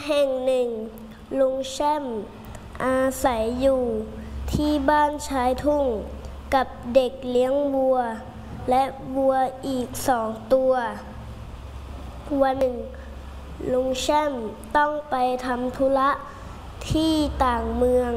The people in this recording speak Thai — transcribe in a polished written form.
แห่งหนึ่งลุงแช่มอาศัยอยู่ที่บ้านชายทุ่งกับเด็กเลี้ยงวัวและวัวอีก2 ตัววันหนึ่งลุงแช่มต้องไปทำธุระที่ต่างเมือง